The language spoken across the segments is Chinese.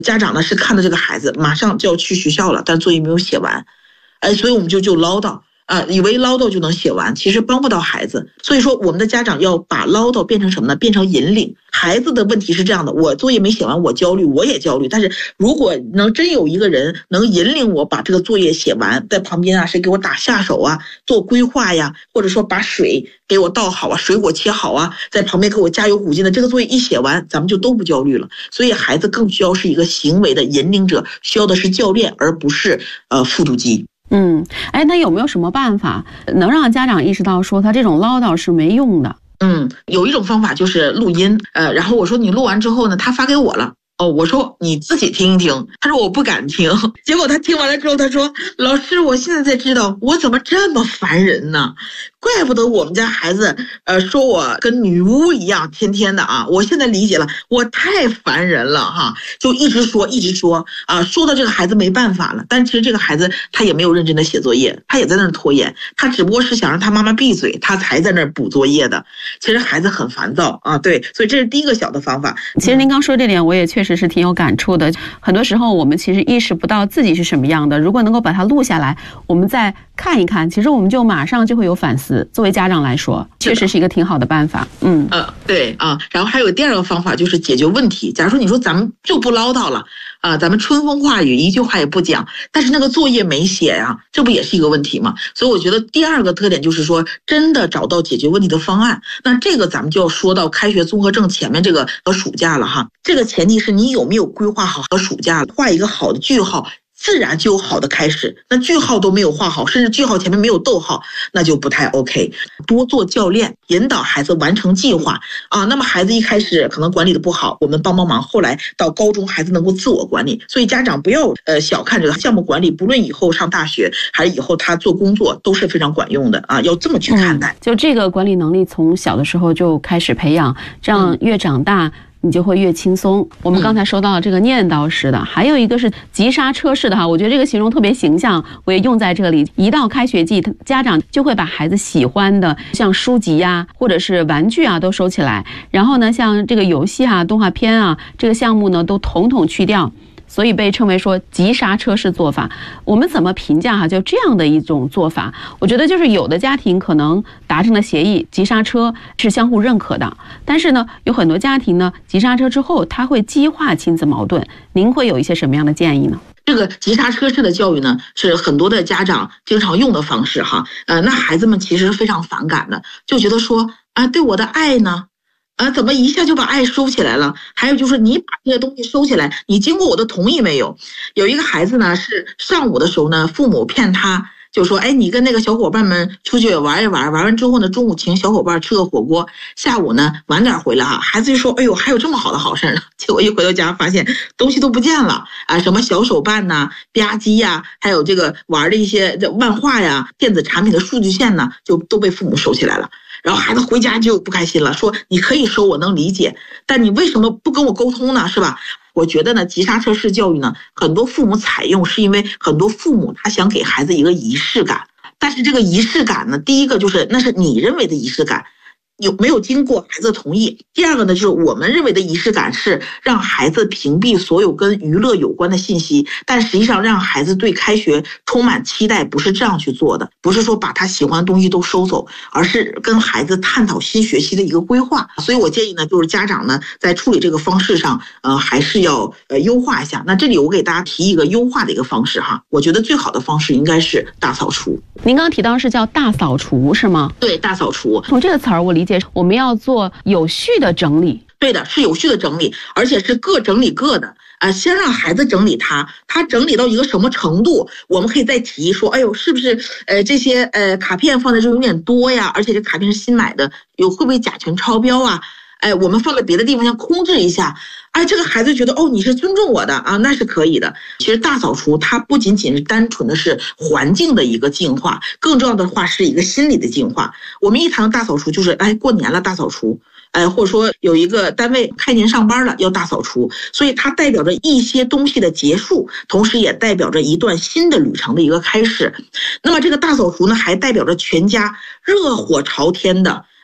家长呢是看到这个孩子马上就要去学校了，但作业没有写完，所以我们就唠叨。以为唠叨就能写完，其实帮不到孩子。所以说我们的家长要把唠叨变成什么呢？变成引领。孩子的问题是这样的，我作业没写完，我焦虑，我也焦虑。但是如果能真有一个人能引领我把这个作业写完，在旁边谁给我打下手做规划呀，或者说把水给我倒好水果切好在旁边给我加油鼓劲的，这个作业一写完，咱们就都不焦虑了。所以孩子更需要是一个行为的引领者，需要的是教练，而不是复读机。 那有没有什么办法能让家长意识到说他这种唠叨是没用的？ 有一种方法就是录音，然后我说你录完之后呢，他发给我了。我说你自己听一听，他说我不敢听。结果他听完了之后，他说老师，我现在才知道我怎么这么烦人呢？怪不得我们家孩子说我跟女巫一样，天天的我现在理解了，我太烦人了就一直说说到这个孩子没办法了。但其实这个孩子他也没有认真的写作业，他也在那儿拖延，他只不过是想让他妈妈闭嘴，他才在那儿补作业的。其实孩子很烦躁对，所以这是第一个小的方法。 其实您刚说这点我也确实是挺有感触的，很多时候我们其实意识不到自己是什么样的，如果能够把它录下来，我们再看一看，其实我们就马上就会有反思。作为家长来说，确实是一个挺好的办法。 对然后还有第二个方法就是解决问题。假如说你说咱们就不唠叨了咱们春风化雨，一句话也不讲，但是那个作业没写这不也是一个问题吗？所以我觉得第二个特点就是说真的找到解决问题的方案。那这个咱们就要说到开学综合症前面这个和暑假了这个前提是你有没有规划好和暑假，画一个好的句号，自然就有好的开始。那句号都没有画好，甚至句号前面没有逗号，那就不太 OK。多做教练，引导孩子完成计划那么孩子一开始可能管理的不好，我们帮忙，后来到高中孩子能够自我管理。所以家长不要小看这个项目管理，不论以后上大学还是以后他做工作都是非常管用的要这么去看待。 就这个管理能力从小的时候就开始培养，这样越长大你就会越轻松。我们刚才说到了这个念叨式的，还有一个是急刹车式的我觉得这个形容特别形象，我也用在这里。一到开学季，家长就会把孩子喜欢的像书籍或者是玩具都收起来，然后呢像这个游戏动画片这个项目呢都统统去掉，所以被称为说急刹车式做法。我们怎么评价就这样的一种做法？我觉得就是有的家庭可能达成的协议急刹车是相互认可的，但是呢有很多家庭呢急刹车之后它会激化亲子矛盾。您会有一些什么样的建议呢？ 这个急刹车式的教育呢，是很多的家长经常用的方式那孩子们其实非常反感的，就觉得说对我的爱呢怎么一下就把爱收起来了？还有就是你把这些东西收起来，你经过我的同意没有？有一个孩子呢，是上午的时候呢，父母骗他，就说你跟那个小伙伴们出去玩一玩，玩完之后呢，中午请小伙伴吃个火锅，下午呢晚点回来孩子就说哎呦还有这么好的好事呢。结果一回到家发现东西都不见了什么小手办吧唧还有这个玩的一些漫画电子产品的数据线呢，就都被父母收起来了。然后孩子回家就不开心了，说你可以收我能理解，但你为什么不跟我沟通呢？是吧？我觉得呢急刹车式教育呢，很多父母采用是因为很多父母他想给孩子一个仪式感，但是这个仪式感呢，第一个就是那是你认为的仪式感，有没有经过孩子同意？第二个呢，就是我们认为的仪式感是让孩子屏蔽所有跟娱乐有关的信息，但实际上让孩子对开学充满期待，不是这样去做的，不是说把他喜欢的东西都收走，而是跟孩子探讨新学期的一个规划。所以我建议呢，就是家长呢在处理这个方式上，还是要优化一下。那这里我给大家提一个优化的一个方式我觉得最好的方式应该是大扫除。 您刚刚提到是叫大扫除是吗？ 对，大扫除。 从这个词儿我理解我们要做有序的整理。 对的，是有序的整理，而且是各整理各的先让孩子整理他整理到一个什么程度，我们可以再提说，哎呦，是不是这些卡片放在这有点多呀？而且这卡片是新买的，会不会甲醛超标我们放在别的地方要控制一下。这个孩子觉得你是尊重我的那是可以的。其实大扫除它不仅仅是单纯的是环境的一个净化，更重要的话是一个心理的净化。我们一谈大扫除就是过年了大扫除，或者说有一个单位开年上班了要大扫除，所以它代表着一些东西的结束，同时也代表着一段新的旅程的一个开始。那么这个大扫除呢，还代表着全家热火朝天的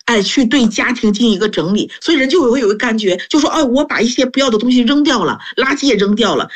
去对家庭进行一个整理，所以人就会有一个感觉，就说，我把一些不要的东西扔掉了，垃圾也扔掉了。